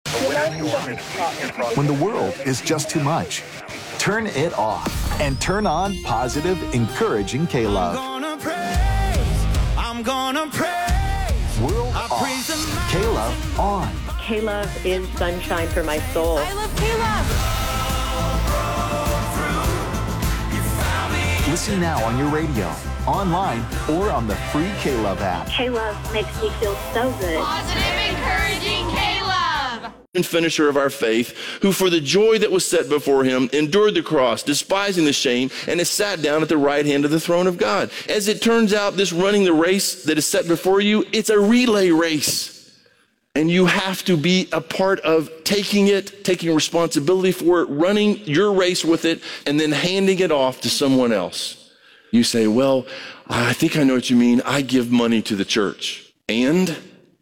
When the world is just too much, turn it off and turn on positive, encouraging K-Love. I'm gonna praise. World off, K-Love on. K-Love is sunshine for my soul. I love K-Love. Listen now on your radio, online, or on the free K-Love app. K-Love makes me feel so good. Positive, encouraging K-Love. And finisher of our faith, who for the joy that was set before him endured the cross, despising the shame, and has sat down at the right hand of the throne of God. As it turns out, this running the race that is set before you, it's a relay race. And you have to be a part of taking responsibility for it, running your race with it, and then handing it off to someone else. You say, well, I think I know what you mean. I give money to the church. And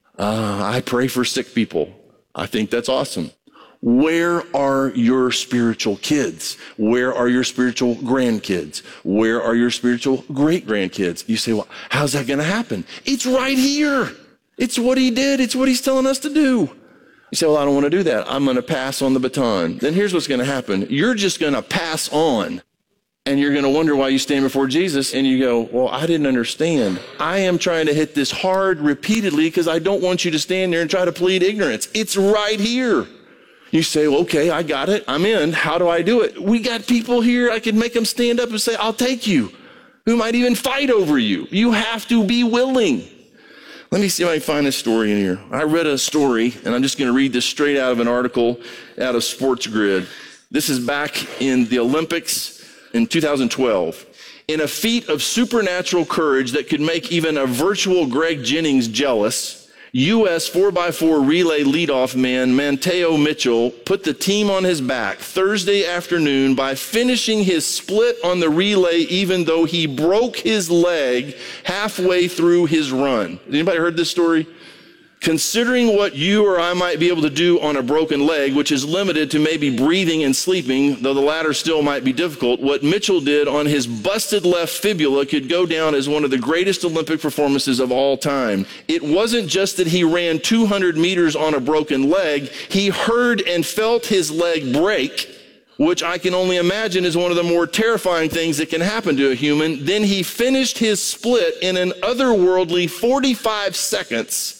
I pray for sick people. I think that's awesome. Where are your spiritual kids? Where are your spiritual grandkids? Where are your spiritual great-grandkids? You say, well, how's that going to happen? It's right here. It's what he did. It's what he's telling us to do. You say, well, I don't want to do that. I'm going to pass on the baton. Then here's what's going to happen. You're just going to pass on. And you're going to wonder why you stand before Jesus and you go, well, I didn't understand. I am trying to hit this hard repeatedly because I don't want you to stand there and try to plead ignorance. It's right here. You say, well, okay, I got it. I'm in. How do I do it? We got people here. I can make them stand up and say, I'll take you. Who might even fight over you. You have to be willing. Let me see if I can find this story in here. I read a story, and I'm just going to read this straight out of an article out of Sports Grid. This is back in the Olympics in 2012. In a feat of supernatural courage that could make even a virtual Greg Jennings jealous, U.S. 4x4 relay leadoff man Mateo Mitchell put the team on his back Thursday afternoon by finishing his split on the relay even though he broke his leg halfway through his run. Anybody heard this story? Considering what you or I might be able to do on a broken leg, which is limited to maybe breathing and sleeping, though the latter still might be difficult, what Mitchell did on his busted left fibula could go down as one of the greatest Olympic performances of all time. It wasn't just that he ran 200 meters on a broken leg, he heard and felt his leg break, which I can only imagine is one of the more terrifying things that can happen to a human. Then he finished his split in an otherworldly 45 seconds.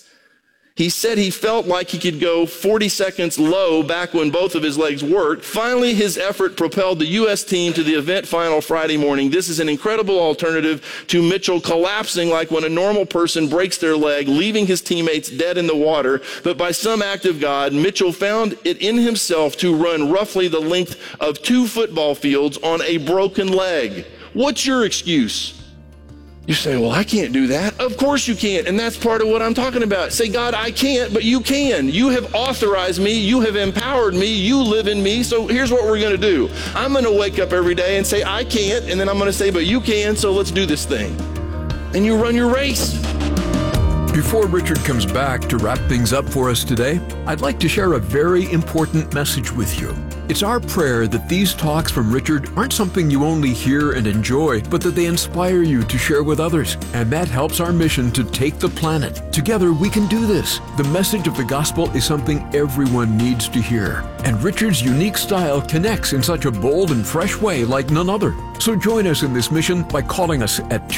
He said he felt like he could go 40 seconds low back when both of his legs worked. Finally, his effort propelled the U.S. team to the event final Friday morning. This is an incredible alternative to Mitchell collapsing like when a normal person breaks their leg, leaving his teammates dead in the water. But by some act of God, Mitchell found it in himself to run roughly the length of 2 football fields on a broken leg. What's your excuse? You say, well, I can't do that. Of course you can't. And that's part of what I'm talking about. Say, God, I can't, but you can. You have authorized me. You have empowered me. You live in me. So here's what we're going to do. I'm going to wake up every day and say, I can't. And then I'm going to say, but you can. So let's do this thing. And you run your race. Before Richard comes back to wrap things up for us today, I'd like to share a very important message with you. It's our prayer that these talks from Richard aren't something you only hear and enjoy, but that they inspire you to share with others. And that helps our mission to take the planet. Together we can do this. The message of the gospel is something everyone needs to hear. And Richard's unique style connects in such a bold and fresh way like none other. So join us in this mission by calling us at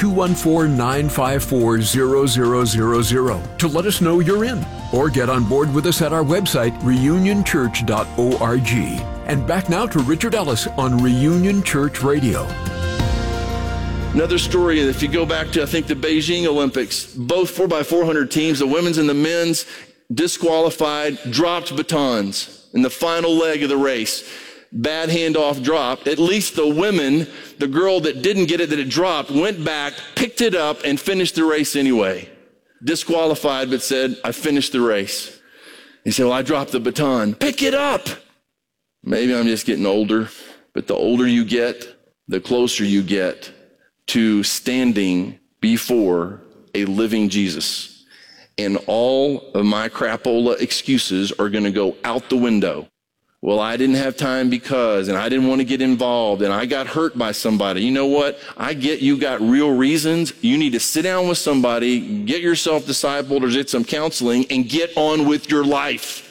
214-954-0000 to let us know you're in. Or get on board with us at our website, reunionchurch.org. And back now to Richard Ellis on Reunion Church Radio. Another story, if you go back to, I think, the Beijing Olympics, both 4x400 teams, the women's and the men's, disqualified, dropped batons in the final leg of the race. Bad handoff drop. At least the women, the girl that didn't get it, that it dropped, went back, picked it up, and finished the race anyway. Disqualified, but said, I finished the race. He said, well, I dropped the baton. Pick it up. Maybe I'm just getting older, but the older you get, the closer you get to standing before a living Jesus. And all of my crapola excuses are going to go out the window. Well, I didn't have time because, and I didn't want to get involved, and I got hurt by somebody. You know what? I get you got real reasons. You need to sit down with somebody, get yourself discipled or get some counseling, and get on with your life.